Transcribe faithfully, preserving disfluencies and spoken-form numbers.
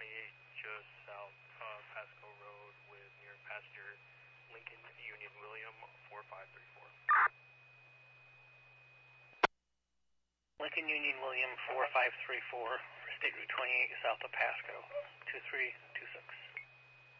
twenty-eight, just south of Pasco Road with near passenger Lincoln Union William four five three four. Lincoln Union William four five three four for State Route twenty-eight, south of Pasco, two three two